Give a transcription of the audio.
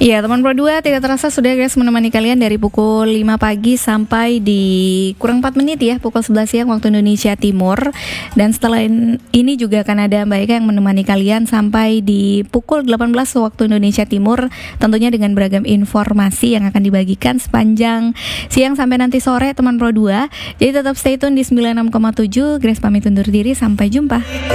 Iya, teman Pro 2, tidak terasa sudah Grace menemani kalian dari pukul 5 pagi sampai di kurang 4 menit ya, pukul 11 siang waktu Indonesia Timur. Dan setelah ini juga akan ada Mbak Eka yang menemani kalian sampai di pukul 18 waktu Indonesia Timur, tentunya dengan beragam informasi yang akan dibagikan sepanjang siang sampai nanti sore teman Pro 2. Jadi tetap stay tune di 96,7. Grace pamit undur diri, sampai jumpa.